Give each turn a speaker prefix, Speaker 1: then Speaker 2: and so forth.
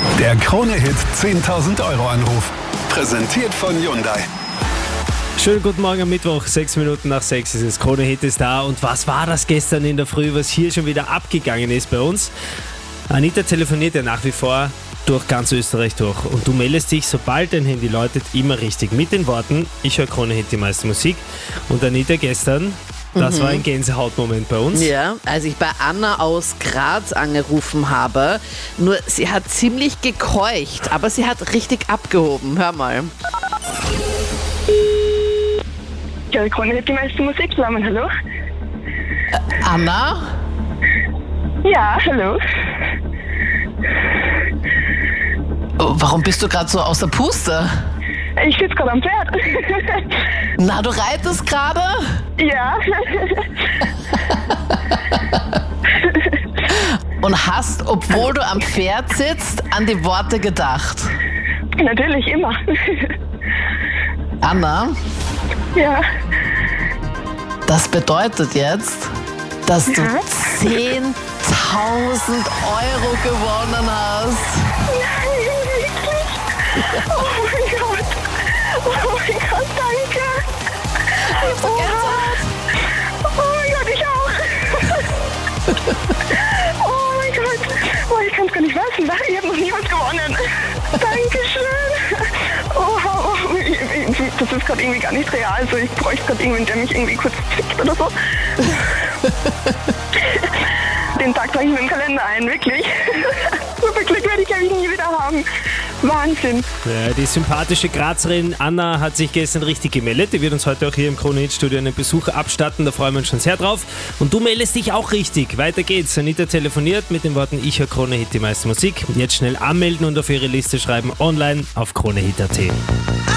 Speaker 1: Der Krone-Hit 10.000 Euro Anruf. Präsentiert von Hyundai.
Speaker 2: Schönen guten Morgen am Mittwoch, 6 Minuten nach 6 ist es. Krone-Hit ist da. Und was war das gestern in der Früh, was hier schon wieder abgegangen ist bei uns? Anita telefoniert ja nach wie vor durch ganz Österreich durch. Und du meldest dich, sobald dein Handy läutet, immer richtig. Mit den Worten, ich höre Krone-Hit, die meiste Musik. Und Anita gestern, das war ein Gänsehautmoment bei uns.
Speaker 3: Ja, als ich bei Anna aus Graz angerufen habe, nur sie hat ziemlich gekeucht, aber sie hat richtig abgehoben. Hör mal.
Speaker 4: Ja, Krone-Hit, die meiste Musik zusammen, hallo?
Speaker 3: Anna?
Speaker 4: Ja, hallo.
Speaker 3: Oh, warum bist du gerade so außer Puste?
Speaker 4: Ich sitze gerade am Pferd.
Speaker 3: Na, du reitest gerade?
Speaker 4: Ja.
Speaker 3: Und hast, obwohl du am Pferd sitzt, an die Worte gedacht.
Speaker 4: Natürlich, immer.
Speaker 3: Anna,
Speaker 4: Ja.
Speaker 3: das bedeutet jetzt, dass du 10.000 Euro gewonnen hast.
Speaker 4: Nein, wirklich? Oh mein Gott. Oh mein Gott, danke. Oh mein Gott, ich auch. Oh mein Gott. Oh, ich kann es gar nicht fassen. Ich habe noch nie was gewonnen. Dankeschön. Oh, das ist gerade irgendwie gar nicht real. Also ich bräuchte gerade irgendwen, der mich irgendwie kurz zickt oder so. Den Tag trage ich mir im Kalender ein, wirklich. So viel Glück werde ich ja nie wieder haben. Wahnsinn.
Speaker 2: Ja, die sympathische Grazerin Anna hat sich gestern richtig gemeldet. Die wird uns heute auch hier im Krone-Hit-Studio einen Besuch abstatten. Da freuen wir uns schon sehr drauf. Und du meldest dich auch richtig. Weiter geht's. Anita telefoniert mit den Worten, ich höre Krone-Hit, die meiste Musik. Jetzt schnell anmelden und auf ihre Liste schreiben online auf kronehit.at.